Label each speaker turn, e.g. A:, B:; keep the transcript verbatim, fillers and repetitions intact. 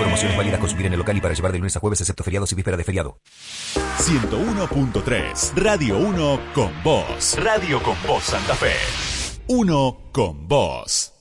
A: Promociones válidas consumir en el local y para llevar de lunes a jueves excepto feriados y víspera de feriado.
B: ciento uno punto tres, Radio uno con vos. Radio con vos Santa Fe. Uno con vos.